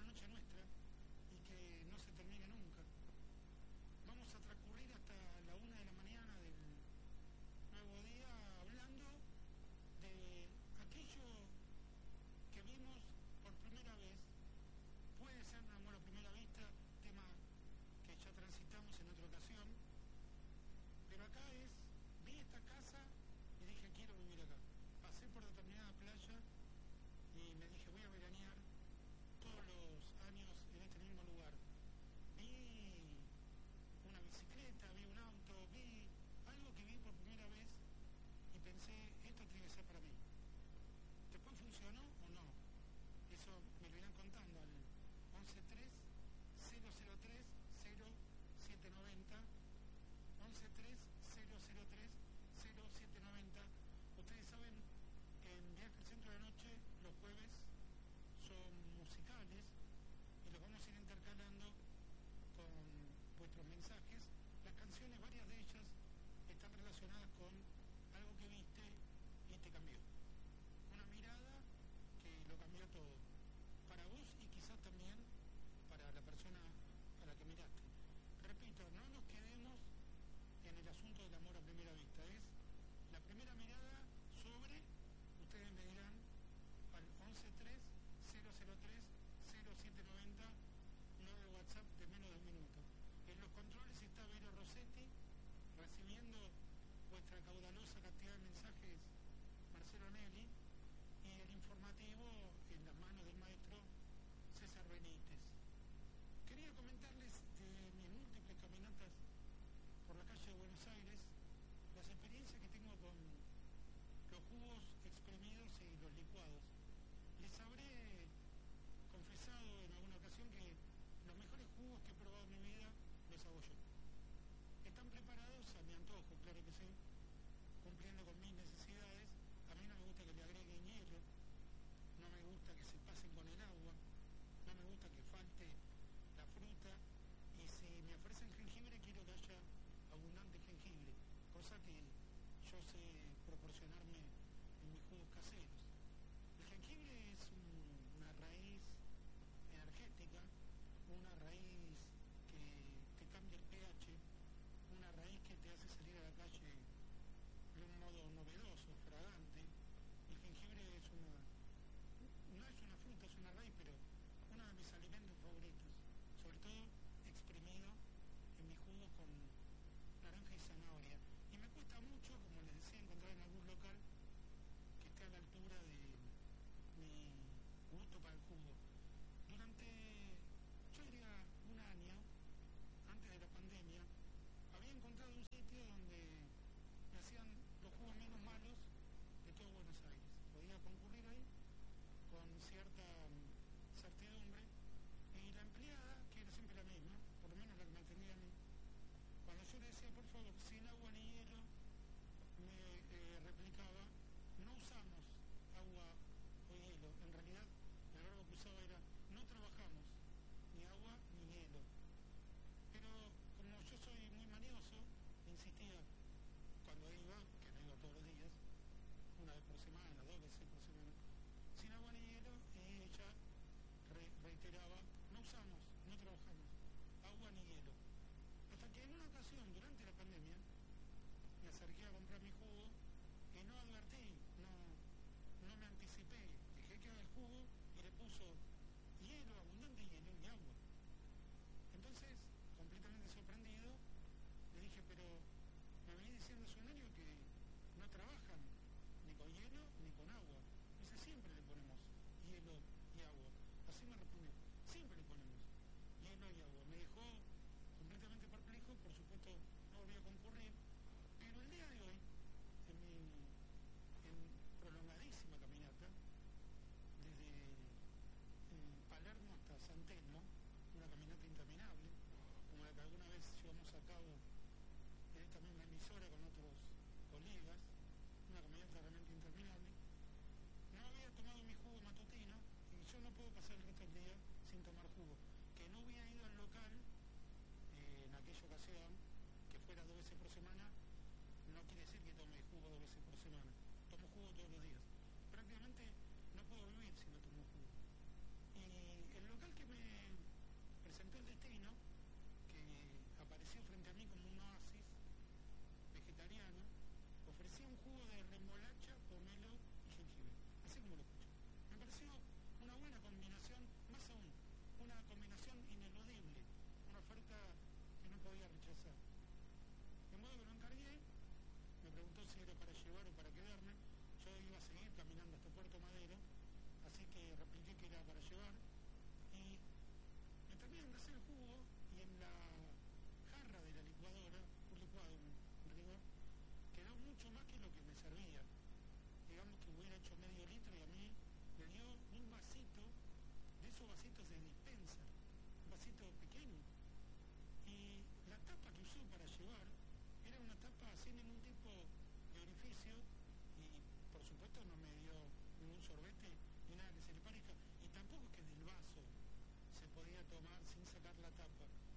noche nuestra y que no se termine nunca. Vamos a transcurrir hasta la 1 de la mañana del nuevo día hablando de aquello que vimos por primera vez. Puede ser un amor a primera vista, tema que ya transitamos en otra ocasión, pero acá vi esta casa y dije quiero vivir acá. Pasé por determinada playa y me dije voy a veranear todos los años en este mismo lugar. Vi una bicicleta, vi un auto, vi algo que vi por primera vez y pensé esto tiene que ser para mí. Después funcionó o no, eso me lo irán contando al 113 003 0790 113 003 0790. Ustedes saben que en Viaje al Centro de la Noche los jueves son musicales y los vamos a ir intercalando con vuestros mensajes. Las canciones, varias de ellas están relacionadas con algo que viste y te cambió. Una mirada que lo cambió todo, para vos y quizás también para la persona a la que miraste. Repito, no nos quedemos en el asunto del amor a primera vista, es la primera mirada sobre, ustedes me dirán, al 113 003 0790, no de WhatsApp de menos de un minuto. En los controles está Vero Rossetti, recibiendo vuestra caudalosa cantidad de mensajes Marcelo Nelly, y el informativo en las manos del maestro César Benítez. Quería comentarles de mis múltiples caminatas por la calle de Buenos Aires, las experiencias que tengo con los jugos exprimidos y los licuados. Les habré confesado en alguna ocasión que los mejores jugos que he probado en mi vida los hago yo. Están preparados a mi antojo, claro que sí, cumpliendo con mis necesidades. A mí no me gusta que le agreguen hielo, no me gusta que se pasen con el agua, no me gusta que falte la fruta, y si me ofrecen jengibre quiero que haya abundante jengibre, cosa que yo sé proporcionarme en mis jugos caseros. El jengibre es una raíz energética, una raíz que te cambia el pH, una raíz que te hace salir a la calle de un modo novedoso, fragante. El jengibre no es una fruta, es una raíz, pero uno de mis alimentos favoritos, sobre todo exprimido en mis jugos con naranja y zanahoria. Y me cuesta mucho, como les decía, encontrar en algún local que esté a la altura de mi gusto para el jugo. Durante, yo diría, un año, antes de la pandemia, había encontrado un sitio donde me hacían los jugos menos malos de todo Buenos Aires. Podía concurrir ahí con cierta certidumbre, y la empleada, que era siempre la misma, por lo menos la que me atendía a mí, cuando yo le decía por favor sin agua ni hielo, me replicaba no usamos agua o hielo. En realidad el verbo que usaba era no trabajamos ni agua ni hielo. Pero como yo soy muy manioso, insistía cuando iba, que no iba todos los días, una vez por semana, 2 veces por semana, sin agua ni hielo, y ella reiteraba no usamos, no trabajamos agua ni hielo. Hasta que en una ocasión, durante la pandemia, me acerqué a comprar mi jugo y no advertí, no me anticipé, dejé que haga el jugo y le puso hielo, abundante hielo y agua. Entonces, completamente sorprendido, le dije, pero me venía diciendo hace un año que no trabajan ni con hielo ni con agua. Dice, siempre le ponemos hielo y agua. Así me respondió, siempre le ponemos hielo y agua. Me dejó completamente perplejo, por supuesto no volví a concurrir, pero el día de hoy, en mi prolongadísima caminata, desde Palermo hasta San Telmo, una caminata interminable, como la que alguna vez llevamos a cabo en esta misma emisora con otros colegas, una caminata realmente interminable, no había tomado mi jugo matutino, y yo no puedo pasar el resto del día sin tomar jugo. Que no hubiera ido al local en aquella ocasión, que fuera 2 veces por semana, no quiere decir así que repliqué que era para llevar y me terminan de hacer el jugo y en la jarra de la licuadora, un licuado, un rigor, quedó mucho más que lo que me servía. Digamos que hubiera hecho medio litro y a mí me dio un vasito, de esos vasitos de dispensa, un vasito pequeño. Y la tapa que usó para llevar era una tapa sin ningún tipo de orificio y por supuesto no me dio ningún sorbete ni nada que se le parezca y tampoco es que del vaso se podía tomar sin sacar la tapa.